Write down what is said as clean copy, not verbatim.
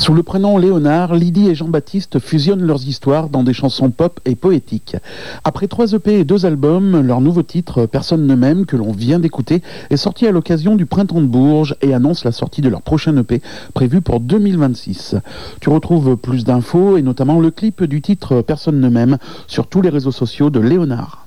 Sous le prénom Léonard, Lydie et Jean-Baptiste fusionnent leurs histoires dans des chansons pop et poétiques. Après 3 EP et 2 albums, leur nouveau titre, Personne ne m'aime, que l'on vient d'écouter, est sorti à l'occasion du Printemps de Bourges et annonce la sortie de leur prochain EP, prévu pour 2026. Tu retrouves plus d'infos et notamment le clip du titre Personne ne m'aime sur tous les réseaux sociaux de Léonard.